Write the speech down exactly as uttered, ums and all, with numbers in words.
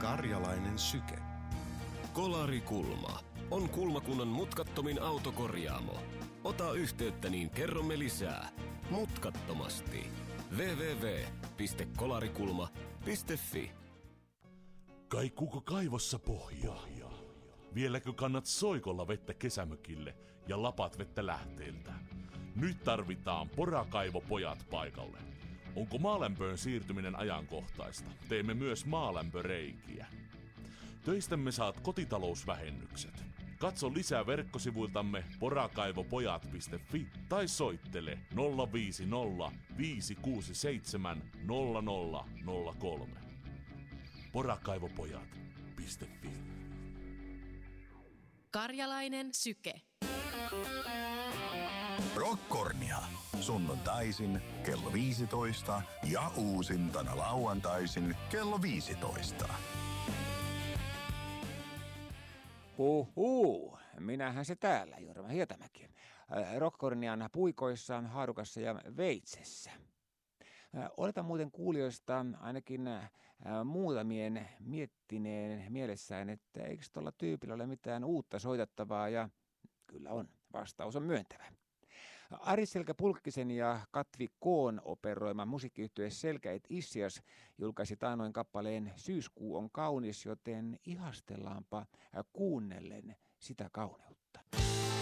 Karjalainen syke. Kolarikulma on Kulmakunnan mutkattomin autokorjaamo. Ota yhteyttä, niin kerromme lisää. Mutkattomasti. double-u double-u double-u piste kolarikulma piste fi. Kaikuuko kaivossa pohjaa? Vieläkö kannat soikolla vettä kesämökille ja lapat vettä lähteiltä? Nyt tarvitaan porakaivopojat paikalle. Onko maalämpöön siirtyminen ajankohtaista? Teemme myös maalämpöreikiä. Töistämme saat kotitalousvähennykset. Katso lisää verkkosivuiltamme porakaivopojat piste fi tai soittele nolla viisi nolla viisi kuusi seitsemän nolla nolla nolla kolme. porakaivopojat piste fi. Karjalainen syke. Rockornia. Sunnuntaisin kello viisitoista ja uusintana lauantaisin kello viisitoista. Huhuu, minähän se täällä, Jorma Hietamäki. Rockornian puikoissaan, haarukassa ja veitsessä. Oletan muuten kuulijoista ainakin muutamien miettineen mielessään, että eikö tuolla tyypillä ole mitään uutta soitettavaa, ja kyllä on, vastaus on myöntävä. Ari-Selkä Pulkkisen ja Katvi Koon operoima musiikkiyhtye Selkäit Issias julkaisi taannoin kappaleen Syyskuu on kaunis, joten ihastellaanpa kuunnellen sitä kauneutta.